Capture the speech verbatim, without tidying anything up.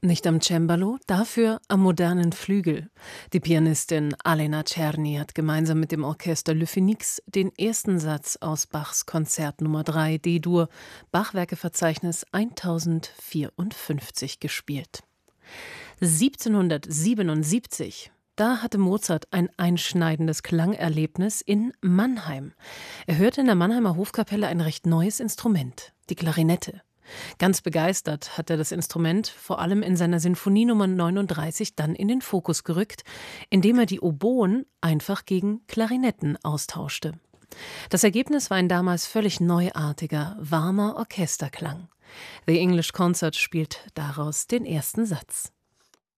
Nicht am Cembalo, dafür am modernen Flügel. Die Pianistin Alena Czerny hat gemeinsam mit dem Orchester Le Phénix den ersten Satz aus Bachs Konzert Nummer drei D-Dur, Bachwerkeverzeichnis tausendvierundfünfzig, gespielt. siebzehnhundertsiebenundsiebzig, da hatte Mozart ein einschneidendes Klangerlebnis in Mannheim. Er hörte in der Mannheimer Hofkapelle ein recht neues Instrument, die Klarinette. Ganz begeistert hat er das Instrument vor allem in seiner Sinfonie Nummer neununddreißig dann in den Fokus gerückt, indem er die Oboen einfach gegen Klarinetten austauschte. Das Ergebnis war ein damals völlig neuartiger, warmer Orchesterklang. The English Concert spielt daraus den ersten Satz.